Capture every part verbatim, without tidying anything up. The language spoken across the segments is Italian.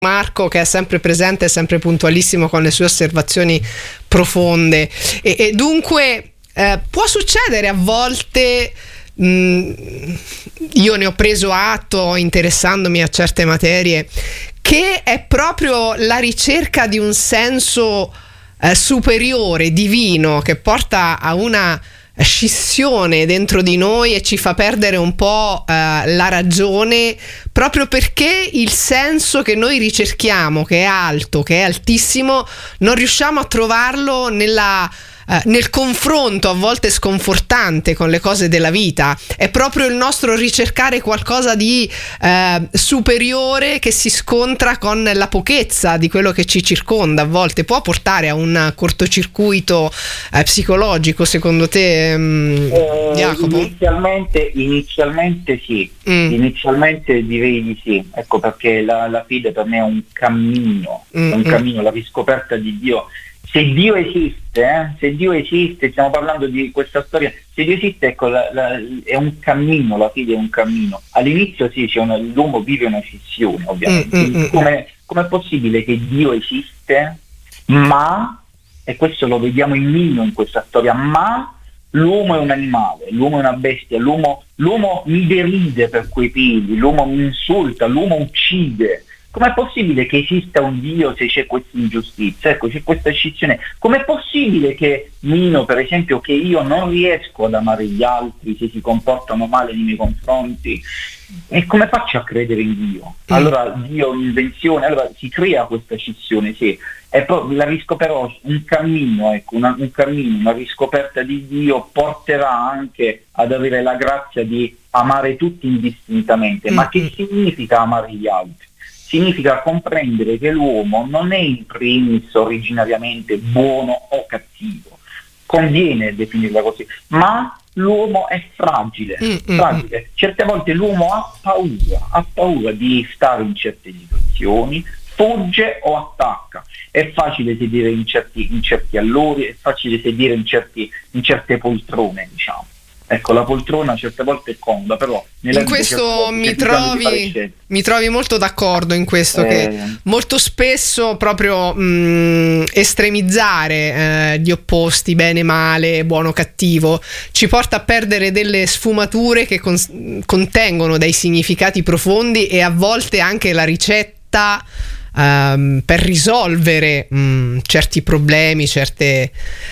Marco, che è sempre presente e sempre puntualissimo con le sue osservazioni profonde, e, e dunque eh, può succedere a volte, mh, io ne ho preso atto interessandomi a certe materie, che è proprio la ricerca di un senso eh, superiore, divino, che porta a una scissione dentro di noi e ci fa perdere un po' eh, la ragione, proprio perché il senso che noi ricerchiamo, che è alto, che è altissimo, non riusciamo a trovarlo nella Uh, nel confronto a volte sconfortante con le cose della vita. È proprio il nostro ricercare qualcosa di uh, superiore che si scontra con la pochezza di quello che ci circonda. A volte può portare a un cortocircuito uh, psicologico, secondo te, um, eh, Jacopo? Inizialmente, inizialmente sì, mm. inizialmente direi di sì, ecco perché la, la fede per me è un cammino, mm, è un cammino, la riscoperta di Dio. Se Dio esiste, eh, se Dio esiste, stiamo parlando di questa storia, se Dio esiste, ecco, la, la, è un cammino, la fede è un cammino. All'inizio sì, c'è una, l'uomo vive una scissione, ovviamente. Mm, mm, come è possibile che Dio esiste, ma, e questo lo vediamo in Nino in questa storia, ma l'uomo è un animale, l'uomo è una bestia, l'uomo, l'uomo mi deride per quei pigli, l'uomo mi insulta, l'uomo uccide. Com'è possibile che esista un Dio se c'è questa ingiustizia? Ecco, c'è questa scissione. Com'è possibile che Nino, per esempio, che io non riesco ad amare gli altri se si comportano male nei miei confronti? E come faccio a credere in Dio? Allora Dio, invenzione, allora si crea questa scissione, sì. E poi la riscoperò, un cammino, ecco, una, un cammino, una riscoperta di Dio porterà anche ad avere la grazia di amare tutti indistintamente. Ma che significa amare gli altri? Significa comprendere che l'uomo non è in primis originariamente buono o cattivo, conviene definirla così, ma l'uomo è fragile, mm, fragile. Mm. Certe volte l'uomo ha paura, ha paura di stare in certe situazioni, fugge o attacca. È facile sedere in certi, in certi allori, è facile sedere in, certi, in certe poltrone, diciamo. Ecco, la poltrona certe volte è comoda, però in questo mi trovi, mi trovi molto d'accordo in questo, eh, che molto spesso proprio mh, estremizzare eh, gli opposti, bene, male, buono, cattivo, ci porta a perdere delle sfumature che con- contengono dei significati profondi e a volte anche la ricetta Um, per risolvere um, certi problemi, certe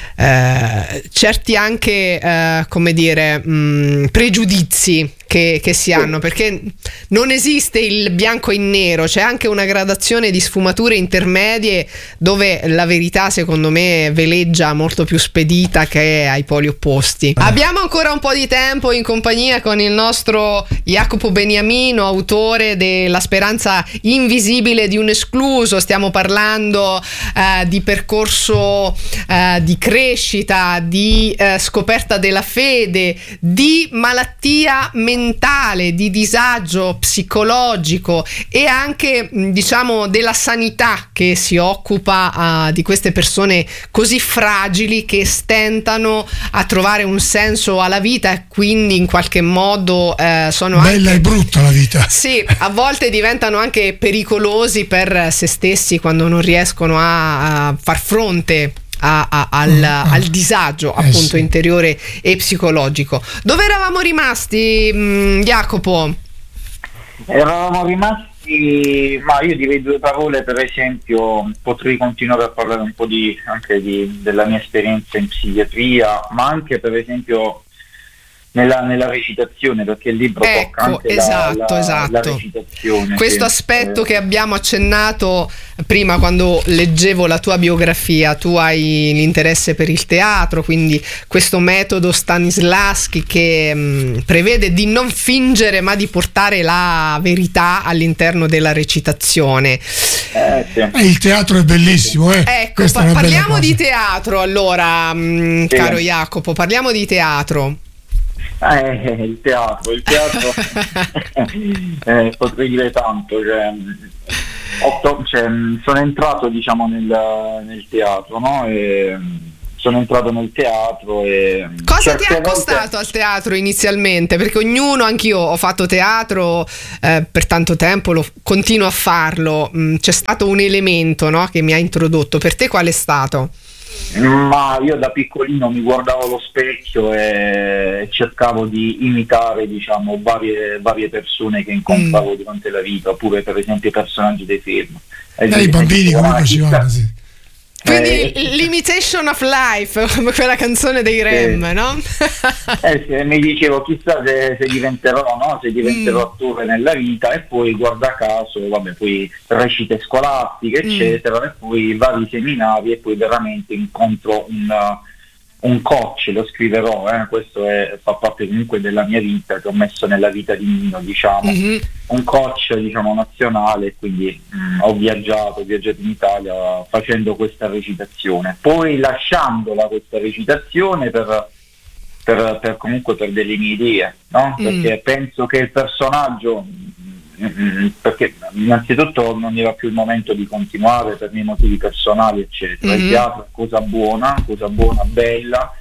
uh, certi anche uh, come dire um, pregiudizi che, che si hanno, perché non esiste il bianco in nero, c'è anche una gradazione di sfumature intermedie dove la verità secondo me veleggia molto più spedita che ai poli opposti. Abbiamo ancora un po' di tempo in compagnia con il nostro Jacopo Beniamino, autore della Speranza invisibile di un escluso. Stiamo parlando eh, di percorso eh, di crescita, di eh, scoperta della fede, di malattia mentale, di disagio psicologico e anche diciamo della sanità che si occupa uh, di queste persone così fragili che stentano a trovare un senso alla vita e quindi in qualche modo uh, sono bella anche, e brutta la vita. Sì, a volte diventano anche pericolosi per se stessi quando non riescono a, a far fronte A, a, al, al disagio appunto eh sì. interiore e psicologico. Dove eravamo rimasti, mh, Jacopo? Eravamo rimasti, ma io direi due parole, per esempio potrei continuare a parlare un po' di, anche di, della mia esperienza in psichiatria, ma anche per esempio Nella, nella recitazione, perché il libro ecco, tocca anche esatto, la, la, esatto. la recitazione. Questo sì. aspetto eh. che abbiamo accennato prima quando leggevo la tua biografia. Tu hai l'interesse per il teatro, quindi questo metodo Stanislavski che mh, prevede di non fingere ma di portare la verità all'interno della recitazione. Eh, sì. eh, il teatro è bellissimo, eh. Ecco, pa- parliamo di teatro allora, mh, sì. caro Jacopo, parliamo di teatro. Eh, il teatro, il teatro eh, potrei dire tanto, cioè, ho, cioè, sono entrato diciamo nel, nel teatro, no? E sono entrato nel teatro e cosa ti ha costato volte... al teatro inizialmente? Perché ognuno, anch'io ho fatto teatro eh, per tanto tempo, lo continuo a farlo. Mm, c'è stato un elemento, no, che mi ha introdotto. Per te qual è stato? Ma io da piccolino mi guardavo allo specchio e cercavo di imitare, diciamo, varie, varie persone che incontravo mm. durante la vita, oppure per esempio i personaggi dei film. E eh, i bambini come facevano, sì. Quindi eh, l'imitation of life, come quella canzone dei Rem, eh, no? eh sì, mi dicevo chissà se, se diventerò, no? Se diventerò mm. attore nella vita, e poi guarda caso, vabbè, poi recite scolastiche, mm. eccetera, e poi vari seminari, e poi veramente incontro un, un coach, lo scriverò, eh? Questo è, fa parte comunque della mia vita, che ho messo nella vita di Nino, diciamo. Mm-hmm. Un coach, diciamo, nazionale, quindi mh, ho viaggiato, ho viaggiato in Italia facendo questa recitazione, poi lasciandola questa recitazione per, per, per comunque per delle mie idee, no? Mm. Perché penso che il personaggio, mh, perché innanzitutto non era più il momento di continuare per miei motivi personali, eccetera. Mm. Il teatro è cosa buona, cosa buona, bella,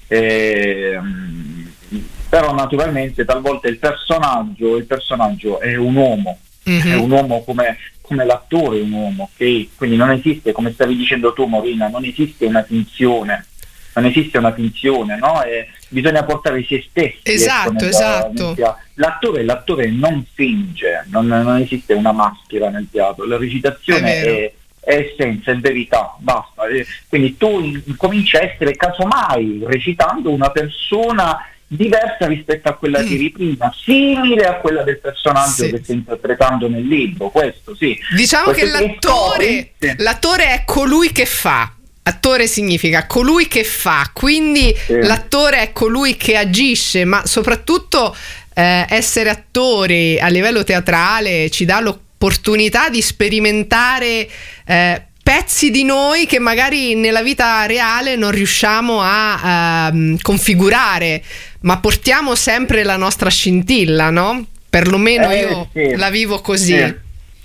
e, mh, però naturalmente talvolta il personaggio il personaggio è un uomo, mm-hmm. è un uomo come, come l'attore è un uomo, ok? Quindi non esiste, come stavi dicendo tu, Morina, non esiste una finzione, non esiste una finzione, no? E bisogna portare se stessi. Esatto, ecco, nella, esatto. Nel l'attore, l'attore non finge, non, non esiste una maschera nel teatro, la recitazione è, è è essenza, è verità, basta. Quindi tu cominci a essere casomai recitando una persona diversa rispetto a quella mm. che eri prima, simile a quella del personaggio sì. che stai interpretando nel libro, questo sì. Diciamo questo che l'attore, sì. l'attore è colui che fa. Attore significa colui che fa, quindi sì. l'attore è colui che agisce, ma soprattutto eh, essere attori a livello teatrale ci dà l'opportunità di sperimentare eh, pezzi di noi che magari nella vita reale non riusciamo a uh, configurare, ma portiamo sempre la nostra scintilla, no? Perlomeno eh, io sì. la vivo così. Sì.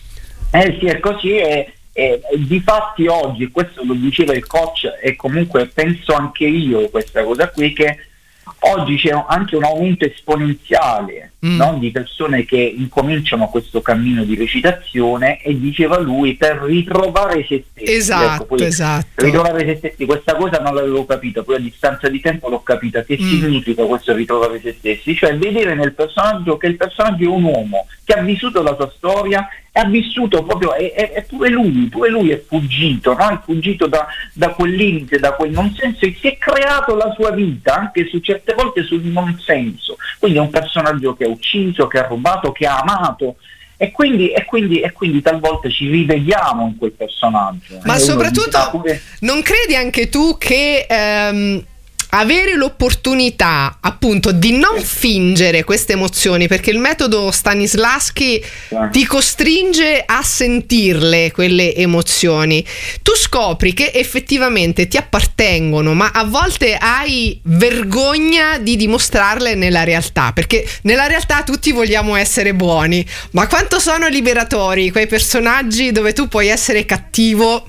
Eh sì, è così, e, e difatti oggi, questo lo diceva il coach, e comunque penso anche io questa cosa qui, che oggi c'è anche un aumento esponenziale mm. no? di persone che incominciano questo cammino di recitazione, e diceva lui per ritrovare se stessi. Esatto, ecco, poi, esatto. Ritrovare se stessi, questa cosa non l'avevo capita, poi a distanza di tempo l'ho capita. Che mm. significa questo ritrovare se stessi? Cioè vedere nel personaggio che il personaggio è un uomo che ha vissuto la sua storia, e ha vissuto proprio, e, e, e pure lui, pure lui è fuggito, no? È fuggito da, da quel limite, da quel non senso, e si è creato la sua vita anche su certe volte sul non senso. Quindi è un personaggio che ha ucciso, che ha rubato, che ha amato, e quindi, e quindi, e quindi talvolta ci rivediamo in quel personaggio. Ma soprattutto pure... non credi anche tu che ehm, avere l'opportunità appunto di non fingere queste emozioni, perché il metodo Stanislavski ti costringe a sentirle quelle emozioni, tu scopri che effettivamente ti appartengono, ma a volte hai vergogna di dimostrarle nella realtà, perché nella realtà tutti vogliamo essere buoni, ma quanto sono liberatori quei personaggi dove tu puoi essere cattivo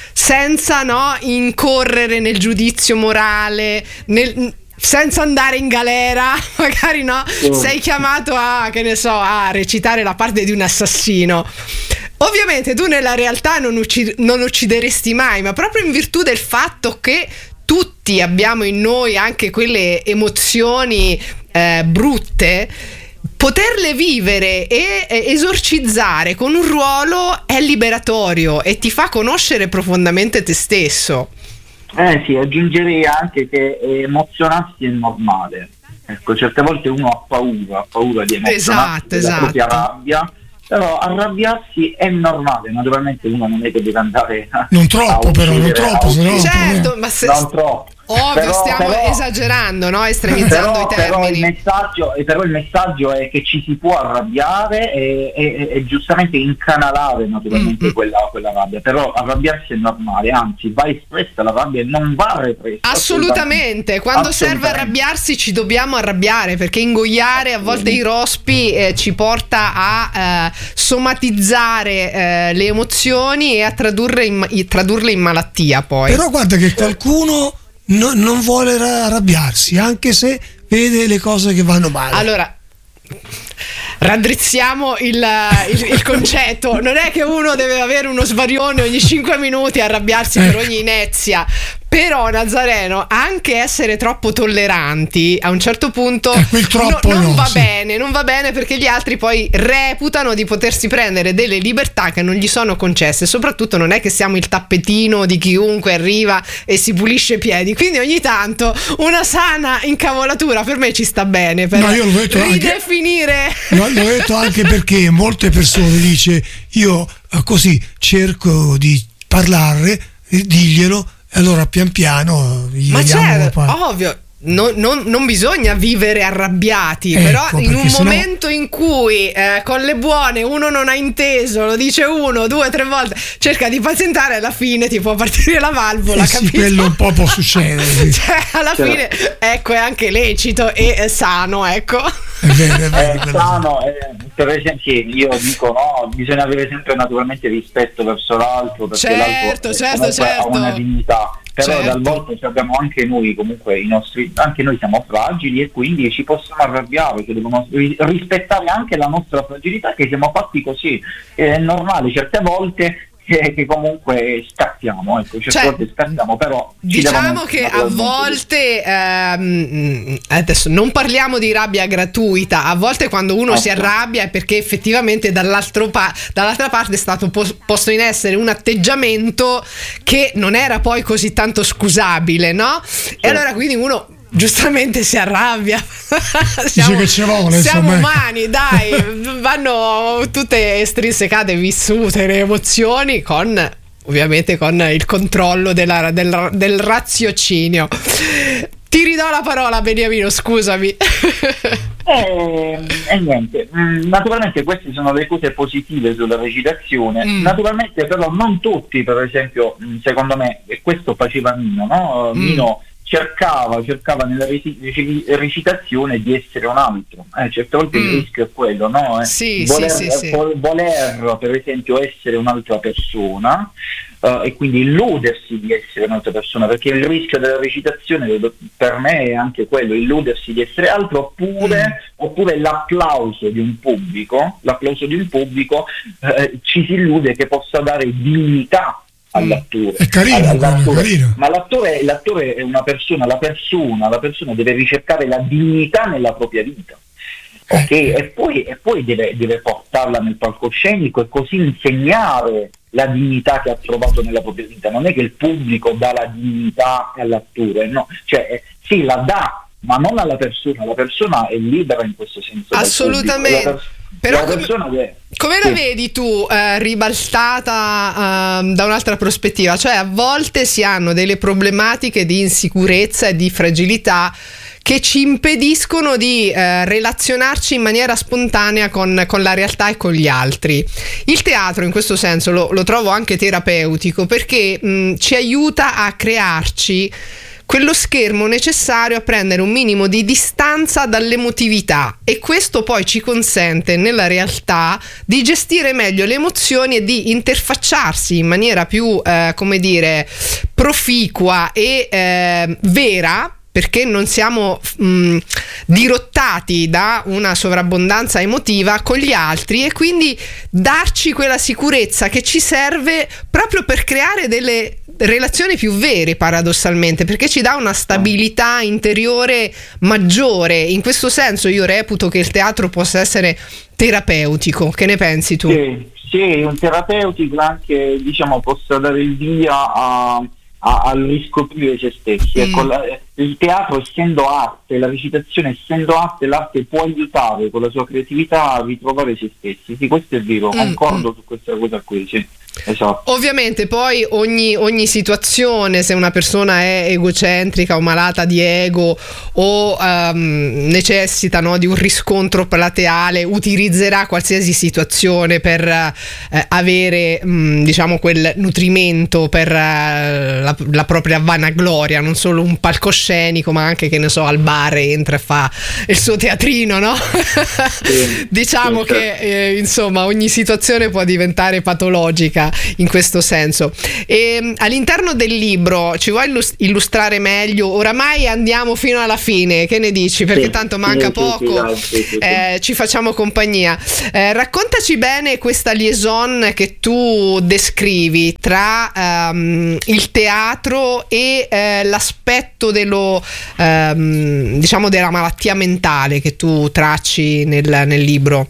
senza no incorrere nel giudizio morale, nel, senza andare in galera, magari no, oh. sei chiamato a, che ne so, a recitare la parte di un assassino. Ovviamente tu nella realtà non, uccid- non uccideresti mai, ma proprio in virtù del fatto che tutti abbiamo in noi anche quelle emozioni eh, brutte, poterle vivere e esorcizzare con un ruolo è liberatorio e ti fa conoscere profondamente te stesso. Eh sì, aggiungerei anche che emozionarsi è normale. Ecco, certe volte uno ha paura, ha paura di emozionarsi, esatto, della esatto. propria rabbia, però arrabbiarsi è normale. Naturalmente uno non è che deve andare a, non troppo a però, non troppo, se no, certo, ma se non troppo. Ovvio, però, stiamo però, esagerando, no? Estremizzando però, i termini. Però il, messaggio, però il messaggio è che ci si può arrabbiare e, e, e giustamente incanalare naturalmente mm-hmm. quella, quella rabbia. Però arrabbiarsi è normale, anzi va espressa la rabbia e non va repressa. Assolutamente, quando assolutamente. serve arrabbiarsi ci dobbiamo arrabbiare, perché ingoiare a volte i rospi eh, ci porta a eh, somatizzare eh, le emozioni e a tradurre in, tradurle in malattia poi. Però guarda che qualcuno no, non vuole arrabbiarsi, anche se vede le cose che vanno male. Allora, raddrizziamo il, il, il concetto. Non è che uno deve avere uno svarione ogni cinque minuti e arrabbiarsi eh. per ogni inezia. Però, Nazareno, anche essere troppo tolleranti a un certo punto eh, troppo no, non no, va sì. bene, non va bene, perché gli altri poi reputano di potersi prendere delle libertà che non gli sono concesse. Soprattutto non è che siamo il tappetino di chiunque arriva e si pulisce i piedi, quindi ogni tanto una sana incavolatura per me ci sta bene, per no, io l'ho detto ridefinire anche, no, l'ho detto anche perché molte persone dice io così cerco di parlare, diglielo. Allora pian piano gli ma certo, ovvio, non, non, non bisogna vivere arrabbiati, ecco, però in un sennò... momento in cui eh, con le buone uno non ha inteso, lo dice uno, due, tre volte, cerca di pazientare, alla fine ti può partire la valvola, eh sì, capito? quello un po' può succedere. Sì. Cioè, alla cioè. fine, ecco, è anche lecito e è sano, ecco. È vero, è vero. È sano, eh, per esempio, io dico no, bisogna avere sempre naturalmente rispetto verso l'altro, perché certo, l'altro certo, certo. ha una dignità. Però certo. talvolta abbiamo anche noi comunque i nostri, anche noi siamo fragili e quindi ci possiamo arrabbiare, che dobbiamo rispettare anche la nostra fragilità, che siamo fatti così, è normale certe volte che, che comunque scattiamo, ecco, certe cioè, volte scattiamo, però diciamo che a volte ehm, adesso non parliamo di rabbia gratuita, a volte quando uno okay. si arrabbia è perché effettivamente dall'altro pa- dall'altra parte è stato pos- posto in essere un atteggiamento che non era poi così tanto scusabile, no? Certo. E allora quindi uno giustamente si arrabbia. siamo che ci vuole, siamo umani, dai, vanno tutte estrinsecate, vissute le emozioni con ovviamente con il controllo della, del, del raziocinio. Ti ridò la parola, Beniamino, scusami. E eh, eh, niente, mm, naturalmente queste sono le cose positive sulla recitazione, mm. naturalmente però non tutti, per esempio, secondo me, e questo faceva Mino, no? Mm. Mino cercava, cercava nella recitazione di essere un altro, eh, certe volte mm. il rischio è quello, no? Eh, sì, voler, sì, sì, vo- voler per esempio essere un'altra persona uh, e quindi illudersi di essere un'altra persona, perché il rischio della recitazione per me è anche quello, illudersi di essere altro, oppure, mm. oppure l'applauso di un pubblico, l'applauso di un pubblico eh, ci si illude che possa dare dignità all'attore. È carino, all'attore. carino. Ma l'attore, l'attore è una persona, la persona, la persona deve ricercare la dignità nella propria vita. Ok? Eh. E poi, e poi deve, deve portarla nel palcoscenico e così insegnare la dignità che ha trovato nella propria vita. Non è che il pubblico dà la dignità all'attore, no, cioè eh, sì, la dà, ma non alla persona, la persona è libera in questo senso. Assolutamente. Però come, che, come la sì. vedi tu eh, ribaltata eh, da un'altra prospettiva? Cioè a volte si hanno delle problematiche di insicurezza e di fragilità che ci impediscono di eh, relazionarci in maniera spontanea con, con la realtà e con gli altri. Il teatro in questo senso lo, lo trovo anche terapeutico, perché mh, ci aiuta a crearci quello schermo necessario a prendere un minimo di distanza dall'emotività, e questo poi ci consente nella realtà di gestire meglio le emozioni e di interfacciarsi in maniera più eh, come dire proficua e eh, vera, perché non siamo mh, dirottati da una sovrabbondanza emotiva con gli altri, e quindi darci quella sicurezza che ci serve proprio per creare delle relazioni più vere, paradossalmente, perché ci dà una stabilità interiore maggiore. In questo senso io reputo che il teatro possa essere terapeutico. Che ne pensi tu? Sì, sì, un terapeutico anche, diciamo, possa dare il via a A, a riscoprire se stessi. Mm. Ecco, la, il teatro essendo arte, la recitazione essendo arte, l'arte può aiutare con la sua creatività a ritrovare se stessi. Sì, questo è vero, mm. concordo mm. su questa cosa qui, sì. Esatto. Ovviamente poi ogni, ogni situazione, se una persona è egocentrica o malata di ego o um, necessita, no, di un riscontro plateale, utilizzerà qualsiasi situazione per eh, avere mh, diciamo quel nutrimento per eh, la, la propria vanagloria, non solo un palcoscenico ma anche, che ne so, al bar entra e fa il suo teatrino, no? Sì, diciamo sì, che eh, insomma ogni situazione può diventare patologica psicologica in questo senso. E all'interno del libro ci vuoi illustrare meglio? Oramai andiamo fino alla fine, che ne dici? Perché sì, tanto manca sì, poco, sì, sì, sì, eh, ci facciamo compagnia. Eh, raccontaci bene questa liaison che tu descrivi tra um, il teatro e eh, l'aspetto dello um, diciamo della malattia mentale che tu tracci nel, nel libro.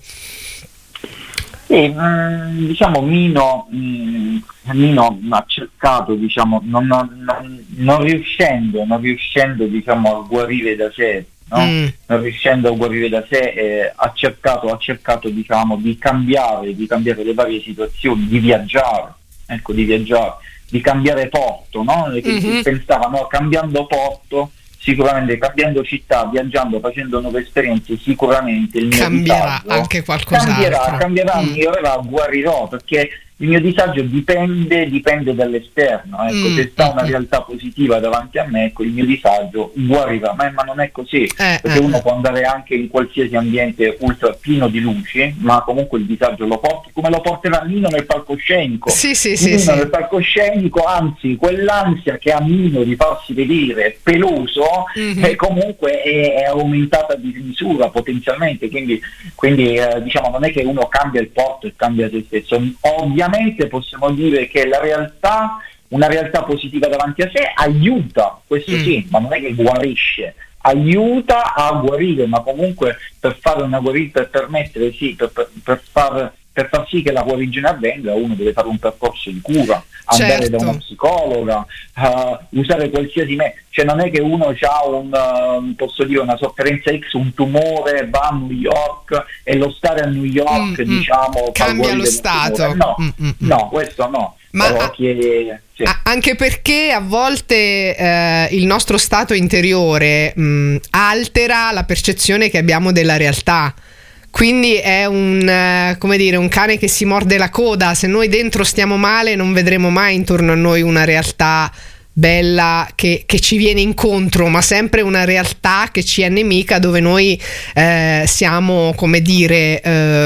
Sì, mh, diciamo Mino, mh, Mino ha cercato, diciamo, non, non, non riuscendo, non riuscendo diciamo, a guarire da sé, no? mm. non riuscendo a guarire da sé, eh, ha cercato, ha cercato diciamo, di cambiare, di cambiare le varie situazioni, di viaggiare, ecco, di viaggiare, di cambiare porto, no? Mm-hmm. Pensava, no, cambiando porto, sicuramente cambiando città, viaggiando, facendo nuove esperienze, sicuramente il mio cambierà disagio anche qualcos'altro. Cambierà, cambierà, mm. migliorerà, guarirò, perché il mio disagio dipende, dipende dall'esterno. Ecco, mm. se sta una realtà positiva davanti a me, ecco, il mio disagio guarirà, ma, ma non è così, eh, perché eh. uno può andare anche in qualsiasi ambiente ultra pieno di luci, ma comunque il disagio lo porti, come lo porterà Mino nel palcoscenico. Sì, sì, Mino sì, nel sì. palcoscenico, anzi, quell'ansia che ha Mino di farsi vedere peloso, mm-hmm. eh, comunque è, è aumentata di misura potenzialmente, quindi, quindi eh, diciamo non è che uno cambia il porto e cambia se stesso. Ovviamente possiamo dire che la realtà, una realtà positiva davanti a sé aiuta, questo mm. sì, ma non è che guarisce, aiuta a guarire, ma comunque per fare una guarita, per permettere, sì, per, per, per far per far sì che la guarigione avvenga, uno deve fare un percorso di cura, andare certo. da una psicologa, uh, usare qualsiasi mezzo, cioè non è che uno ha un, uh, posso dire, una sofferenza X, un tumore, va a New York e lo stare a New York, mm, diciamo, cambia lo stato. No, mm, mm, no, questo no. Ma Però chiede, sì. anche perché a volte eh, il nostro stato interiore mh, altera la percezione che abbiamo della realtà. Quindi è un, eh, come dire, un cane che si morde la coda. Se noi dentro stiamo male, non vedremo mai intorno a noi una realtà bella che, che ci viene incontro, ma sempre una realtà che ci è nemica, dove noi eh, siamo, come dire,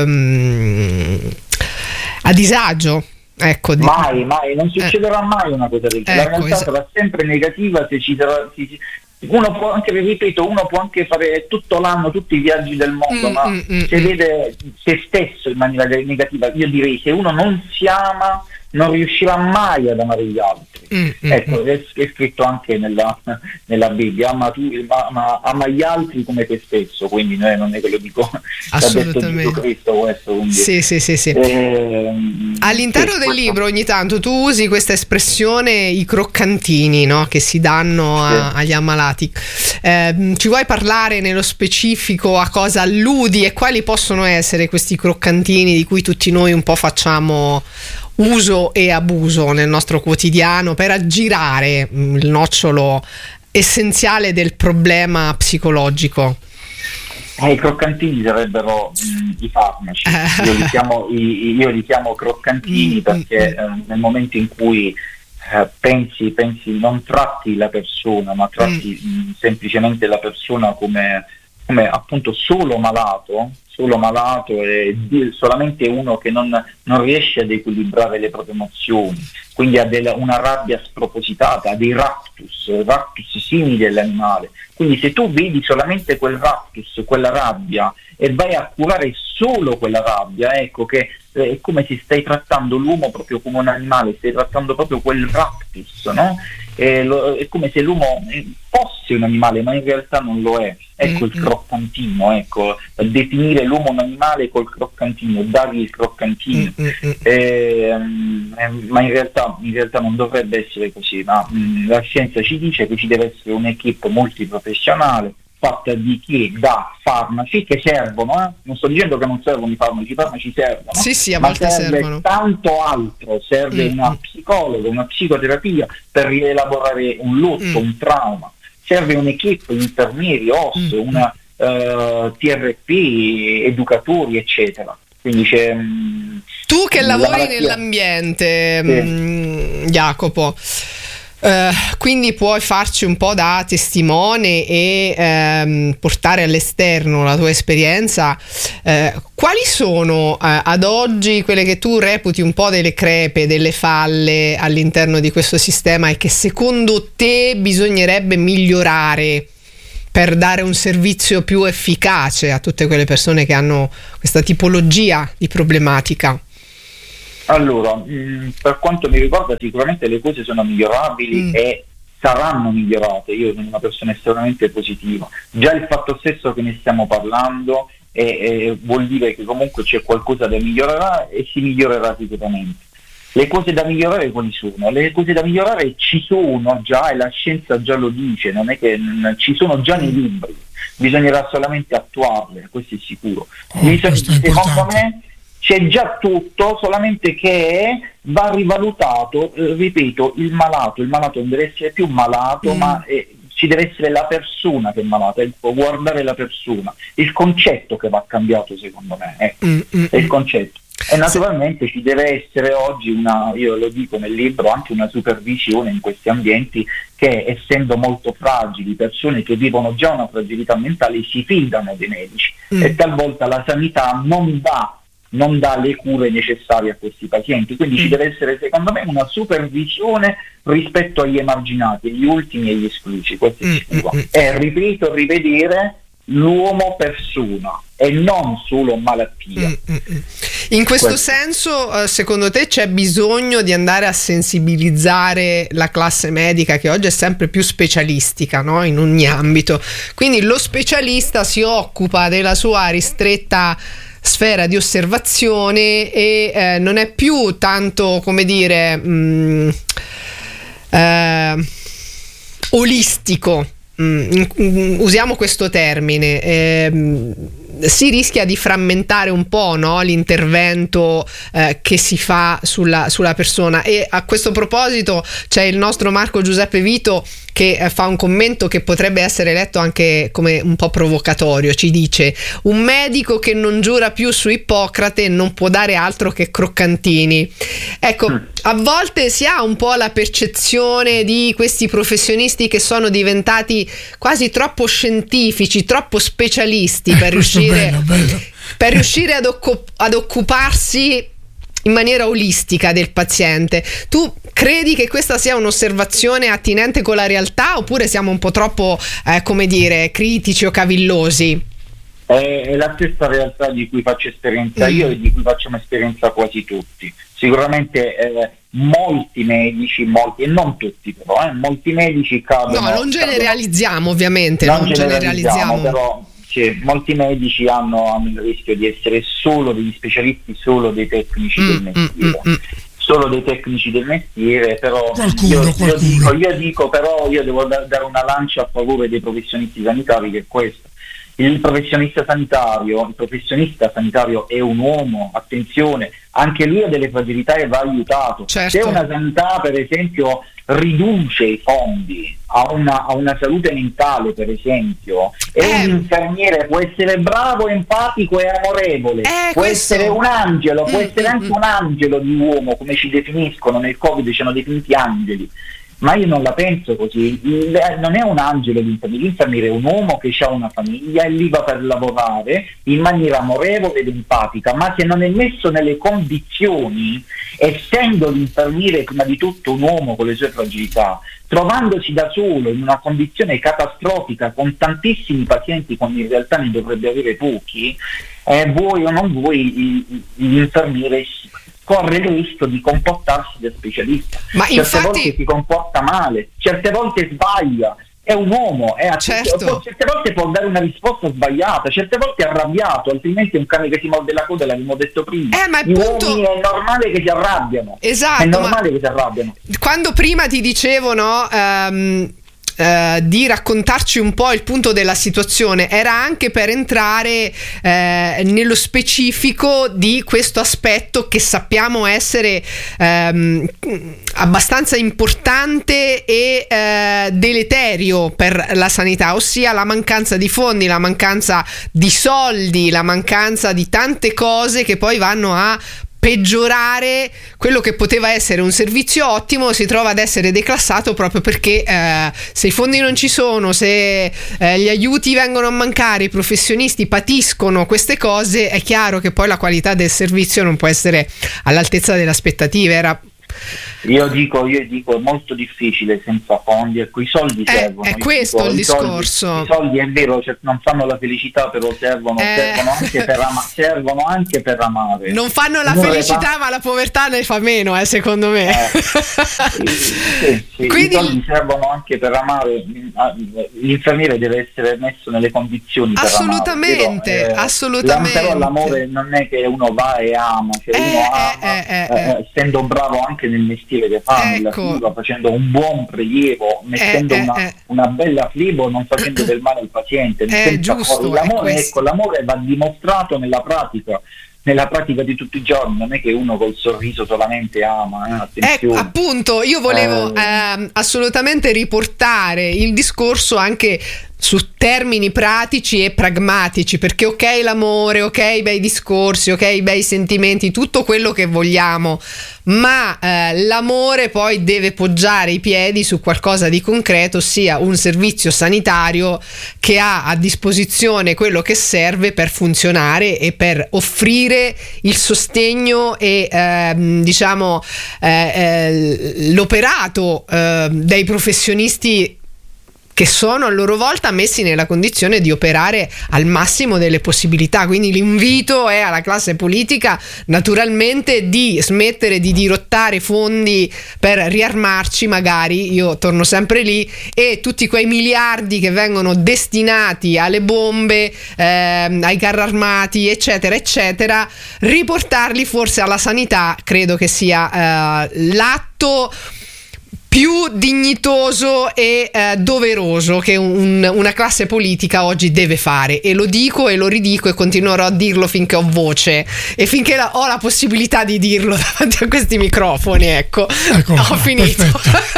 ehm, a disagio. Ecco, di... Mai, mai, non succederà eh. mai una cosa del genere. Ecco, la realtà esatto. sarà sempre negativa se ci sarà... Si, uno può anche, ripeto, uno può anche fare tutto l'anno tutti i viaggi del mondo, mm, ma mm, se mm. vede se stesso in maniera negativa, io direi se uno non si ama non riuscirà mai ad amare gli altri. Mm, ecco, mm. È, è scritto anche nella, nella Bibbia, ama, tu, ma, ma, ama gli altri come te stesso, quindi eh, non è che lo dico, l'ha detto Gesù Cristo questo. Quindi, sì, sì, sì, sì. Eh, all'interno sì, del questo... libro ogni tanto tu usi questa espressione, i croccantini, no? Che si danno a, sì. agli ammalati. Eh, ci vuoi parlare nello specifico a cosa alludi e quali possono essere questi croccantini di cui tutti noi un po' facciamo uso e abuso nel nostro quotidiano per aggirare il nocciolo essenziale del problema psicologico? Eh, I croccantini sarebbero mh, i farmaci. Io li chiamo, i, io li chiamo croccantini perché eh, nel momento in cui eh, pensi, pensi, non tratti la persona, ma tratti mh, semplicemente la persona come, come appunto solo malato, solo malato e solamente uno che non, non riesce ad equilibrare le proprie emozioni, quindi ha della, una rabbia spropositata, ha dei raptus, raptus simili all'animale. Quindi se tu vedi solamente quel raptus, quella rabbia, e vai a curare solo quella rabbia, ecco che eh, è come se stai trattando l'uomo proprio come un animale, stai trattando proprio quel raptus, no? E lo, è come se l'uomo fosse un animale, ma in realtà non lo è. Ecco mm-hmm. il croccantino, ecco, definire l'uomo un animale col croccantino, dargli il croccantino, mm-hmm. eh, ma in realtà, in realtà non dovrebbe essere così, ma mh, la scienza ci dice che ci deve essere un'equipe multiprofessionale fatta di chi dà farmaci che servono, eh? non sto dicendo che non servono i farmaci, i farmaci servono, sì, sì, a ma volte serve servono. Tanto altro, serve mm. una psicologa, una psicoterapia per rielaborare un lutto, mm. un trauma, serve un'equipe, infermieri, O S, mm. una uh, T R P, educatori, eccetera. Quindi c'è mh, tu che lavori malattia. nell'ambiente, sì. mh, Jacopo, Uh, quindi puoi farci un po' da testimone e ehm, portare all'esterno la tua esperienza. Uh, quali sono uh, ad oggi quelle che tu reputi un po' delle crepe, delle falle all'interno di questo sistema e che secondo te bisognerebbe migliorare per dare un servizio più efficace a tutte quelle persone che hanno questa tipologia di problematica? Allora, mh, per quanto mi riguarda sicuramente le cose sono migliorabili mm. e saranno migliorate. Io sono una persona estremamente positiva. Già il fatto stesso che ne stiamo parlando è, è, vuol dire che comunque c'è qualcosa da migliorare e si migliorerà sicuramente. Le cose da migliorare quali sono? Le cose da migliorare ci sono già e la scienza già lo dice, non è che mh, ci sono già nei libri, bisognerà solamente attuarle, questo è sicuro. Oh, Bisogna, secondo me c'è già tutto, solamente che va rivalutato, eh, ripeto, il malato, il malato non deve essere più malato, mm. ma eh, ci deve essere la persona che è malata, il, guardare la persona, il concetto che va cambiato secondo me, ecco, mm, mm, è il concetto. E naturalmente ci deve essere oggi una, io lo dico nel libro, anche una supervisione in questi ambienti che, essendo molto fragili, persone che vivono già una fragilità mentale si fidano dei medici mm. e talvolta la sanità non dà non dà le cure necessarie a questi pazienti, quindi mm. ci deve essere secondo me una supervisione rispetto agli emarginati, gli ultimi e gli esclusi, questo è mm. sicuro. Mm. E ripeto, rivedere l'uomo persona e non solo malattia. Mm. In questo, questo senso, secondo te c'è bisogno di andare a sensibilizzare la classe medica, che oggi è sempre più specialistica, no? In ogni ambito, quindi lo specialista si occupa della sua ristretta sfera di osservazione e eh, non è più tanto, come dire, mh, eh, olistico, mh, in, usiamo questo termine, eh, si rischia di frammentare un po', no, l'intervento eh, che si fa sulla, sulla persona. E a questo proposito c'è il nostro Marco Giuseppe Vito che eh, fa un commento che potrebbe essere letto anche come un po' provocatorio. Ci dice: un medico che non giura più su Ippocrate non può dare altro che croccantini. Ecco, mm. a volte si ha un po' la percezione di questi professionisti che sono diventati quasi troppo scientifici, troppo specialisti per riuscire Bello, bello. per riuscire ad, occup- ad occuparsi in maniera olistica del paziente. Tu credi che questa sia un'osservazione attinente con la realtà, oppure siamo un po' troppo, eh, come dire, critici o cavillosi? È la stessa realtà di cui faccio esperienza mm. io e di cui facciamo esperienza quasi tutti. Sicuramente eh, molti medici, molti, e non tutti però, eh, molti medici cadono... No, non generalizziamo cadono, ovviamente, non, non generalizziamo, generalizziamo però... Sì, molti medici hanno, hanno il rischio di essere solo degli specialisti, solo dei tecnici mm, del mestiere, mm, mm. solo dei tecnici del mestiere, però qualcuno, io, qualcuno. Io, dico, io dico però io devo da, dare una lancia a favore dei professionisti sanitari, che è questo. Il professionista sanitario, il professionista sanitario è un uomo, attenzione, anche lui ha delle fragilità e va aiutato. Certo. Se una sanità, per esempio, riduce i fondi a una, a una salute mentale, per esempio, e eh. un infermiere può essere bravo, empatico e amorevole, eh, può questo... essere un angelo, può mm, essere mm, anche mm. un angelo di uomo, come ci definiscono nel Covid, ci hanno definiti angeli. Ma io non la penso così, non è un angelo l'infermiere, l'infermiere è un uomo che ha una famiglia e lì va per lavorare in maniera amorevole ed empatica, ma se non è messo nelle condizioni, essendo l'infermiere prima di tutto un uomo con le sue fragilità, trovandosi da solo in una condizione catastrofica con tantissimi pazienti quando in realtà ne dovrebbe avere pochi, eh, vuoi o non vuoi l'infermiere corre il rischio di comportarsi da specialista. Ma certe infatti... volte si comporta male, certe volte sbaglia, è un uomo, è certo. certe volte può dare una risposta sbagliata, certe volte è arrabbiato, altrimenti è un cane che si morde la coda, l'abbiamo detto prima. Eh, ma Gli punto... uomini è normale che si arrabbiano. Esatto, è normale ma... che si arrabbiano. Quando prima ti dicevo, no, um... Uh, di raccontarci un po' il punto della situazione, era anche per entrare uh, nello specifico di questo aspetto che sappiamo essere um, abbastanza importante e uh, deleterio per la sanità, ossia la mancanza di fondi, la mancanza di soldi, la mancanza di tante cose che poi vanno a peggiorare quello che poteva essere un servizio ottimo, si trova ad essere declassato proprio perché eh, se i fondi non ci sono, se eh, gli aiuti vengono a mancare, i professionisti patiscono queste cose, è chiaro che poi la qualità del servizio non può essere all'altezza delle aspettative. Era Io dico, io dico è molto difficile senza fondi, ecco, i soldi eh, servono. È questo dico, il i discorso. Soldi, I soldi è vero, cioè, non fanno la felicità, però servono, eh. servono, anche per ama- servono anche per amare. Non fanno la non felicità, fa- ma la povertà ne fa meno, eh, secondo me. Eh, sì, sì, sì. Quindi... I soldi servono anche per amare. L'infermiere deve essere messo nelle condizioni per assolutamente, amare. Però, eh, assolutamente. Però l'amore non è che uno va e ama, cioè eh, uno ama, eh, eh, eh, essendo bravo anche nel mestiere che fa, ecco. nella flibo, facendo un buon prelievo, mettendo eh, una, eh, una bella flibo, non facendo del male al paziente. Eh, giusto, l'amore, ecco, l'amore va dimostrato nella pratica. Nella pratica di tutti i giorni, non è che uno col sorriso solamente ama, eh, ecco, appunto, io volevo eh, eh, assolutamente riportare il discorso anche su termini pratici e pragmatici, perché ok l'amore, ok i bei discorsi, ok i bei sentimenti, tutto quello che vogliamo, ma eh, l'amore poi deve poggiare i piedi su qualcosa di concreto, ossia un servizio sanitario che ha a disposizione quello che serve per funzionare e per offrire il sostegno e ehm, diciamo eh, eh, l'operato eh, dei professionisti che sono a loro volta messi nella condizione di operare al massimo delle possibilità. Quindi l'invito è alla classe politica naturalmente di smettere di dirottare fondi per riarmarci, magari, io torno sempre lì, e tutti quei miliardi che vengono destinati alle bombe, ehm, ai carri armati, eccetera eccetera, riportarli forse alla sanità. Credo che sia eh, l'atto più dignitoso e eh, doveroso che un, una classe politica oggi deve fare, e lo dico e lo ridico e continuerò a dirlo finché ho voce e finché la, ho la possibilità di dirlo davanti a questi microfoni, ecco, ecco ho qua, finito.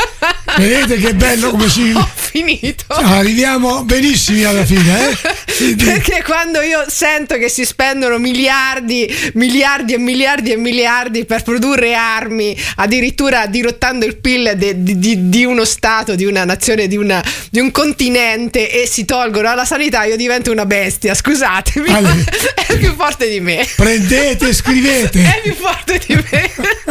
Vedete che bello come si... Ho finito. Arriviamo benissimi alla fine, eh? Perché quando io sento che si spendono miliardi, miliardi e miliardi e miliardi per produrre armi, addirittura dirottando il P I L de, Di, di, di uno stato, di una nazione, di, una, di un continente, e si tolgono alla sanità, io divento una bestia, scusatemi. Ale, è più forte di me. Prendete e scrivete. È più forte di me.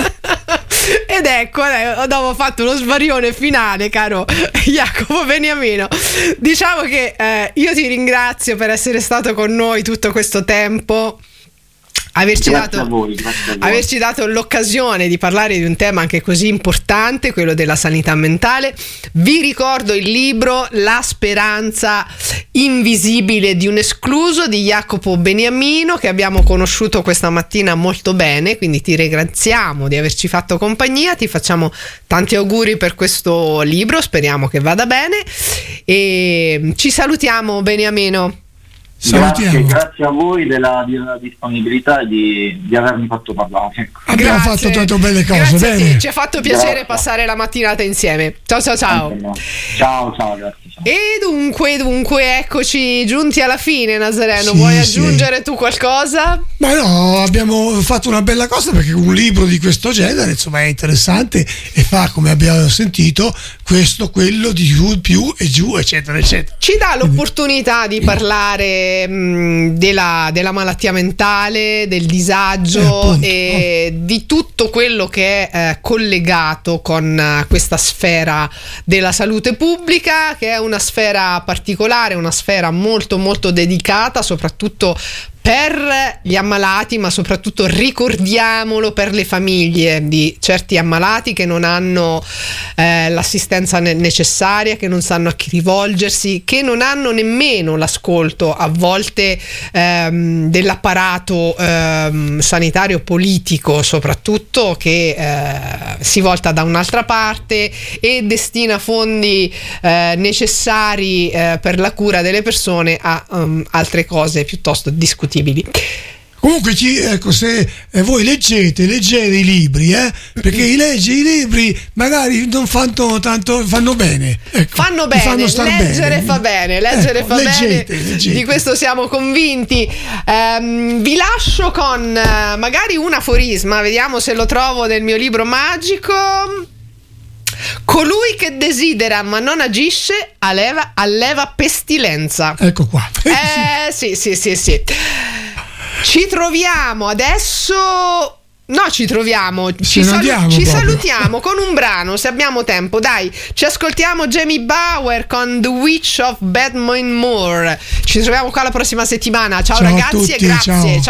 Ed ecco, dopo ho fatto uno svarione finale, caro Jacopo Beniamino. Diciamo che eh, io ti ringrazio per essere stato con noi tutto questo tempo. Averci dato, voi, averci dato l'occasione di parlare di un tema anche così importante, quello della sanità mentale. Vi ricordo il libro La speranza invisibile di un escluso di Jacopo Beniamino, che abbiamo conosciuto questa mattina molto bene, quindi ti ringraziamo di averci fatto compagnia, ti facciamo tanti auguri per questo libro, speriamo che vada bene e ci salutiamo, Beniamino. Grazie, grazie a voi della, della disponibilità e di, di avermi fatto parlare. Abbiamo Grazie. fatto tante belle cose. Grazie bene. a te. Ci ha fatto piacere Grazie. passare la mattinata insieme. Ciao ciao ciao. Ciao ciao, grazie. Ciao. E dunque, dunque, eccoci giunti alla fine, Nazareno. Sì, Vuoi sì. aggiungere tu qualcosa? Ma no, abbiamo fatto una bella cosa, perché un libro di questo genere insomma è interessante e fa, come abbiamo sentito, questo, quello, di giù, più e giù, eccetera eccetera. Ci dà l'opportunità di parlare mh, della, della malattia mentale, del disagio Eh, e di tutto quello che è eh, collegato con uh, questa sfera della salute pubblica, che è una sfera particolare, una sfera molto molto dedicata soprattutto per gli ammalati, ma soprattutto, ricordiamolo, per le famiglie di certi ammalati che non hanno eh, l'assistenza ne- necessaria, che non sanno a chi rivolgersi, che non hanno nemmeno l'ascolto a volte ehm, dell'apparato ehm, sanitario politico, soprattutto, che eh, si volta da un'altra parte e destina fondi eh, necessari eh, per la cura delle persone a um, altre cose piuttosto discutibili. Comunque ci, ecco, se eh, voi leggete, leggete i libri, eh, perché i leggi i libri magari non fanno tanto, fanno bene. Ecco, fanno bene, fanno star leggere bene. fa bene, leggere ecco, fa leggete, bene. Leggete. Di questo siamo convinti. Um, vi lascio con uh, magari un aforisma, vediamo se lo trovo nel mio libro magico. Colui che desidera ma non agisce alleva, alleva pestilenza. Ecco qua. Eh sì, sì, sì, sì. Ci troviamo adesso. No, ci troviamo. Ci, salu- ci salutiamo con un brano, se abbiamo tempo. Dai, ci ascoltiamo Jamie Bauer con The Witch of Badminton Moor. Ci troviamo qua la prossima settimana. Ciao, ciao ragazzi, e grazie. Ciao.